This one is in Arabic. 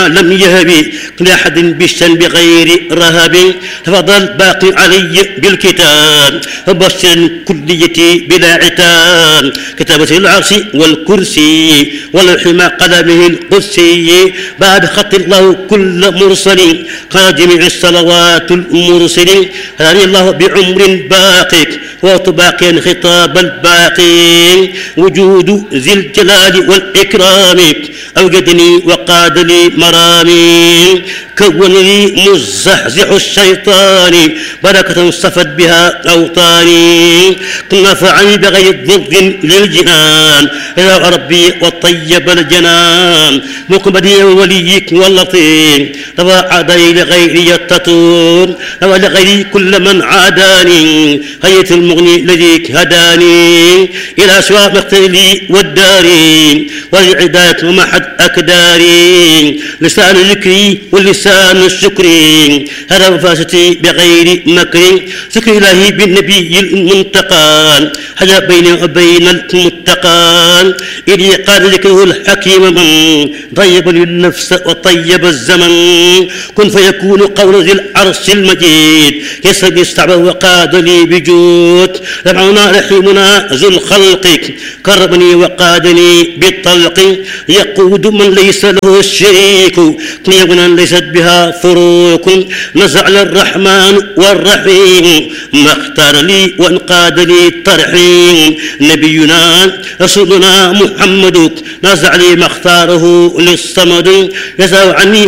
لم يهب لأحد بالشن بغير رهب تفضل باقي علي بالكتاب وبشر كليتي بلا عتاب كتابة العرش والكرسي والحمى قلمه القدسي بعد خط الله كل مرسل قال جميع الصلوات المرسل هداني الله بعمر باقي وطباقيا خطاب الباقي وجود ذي الجلال والإكرام أوجدني وقاد لي مرامي كون لي مزحزح الشيطان بركة صفت بها أوطاني نفعني بغير ضر للجنان يا ربي وطيب الجنان مقبلي وليك واللطيف رفع عدي لغيري يتطون رفع لغيري كل من عاداني هيئة المغني الذي هداني إلى سواء مقتلي والداري والعداية ومحد أكداري لسان ذكري واللسان الشكري هذا وفاستي بغير مكر ذكر إلهي بالنبي المنتقى حجاب بيني وبين المتقى إلي قال ذكره الحكيم من طيب للنفس وطيب الزمن كن فيكون قول ذي العرش المجيد يسرد الصعب وقاد لي بجود رفعنا رحيمنا ذو الخلق كرمني وقادني بالطلق يقود من ليس له الشريك قيمنا ليست بها فروق نزع الرحمن والرحيم ما اختار لي وانقاد لي الترحيم نبينا رسولنا محمد نزع لي ما اختاره للصمد يزع عني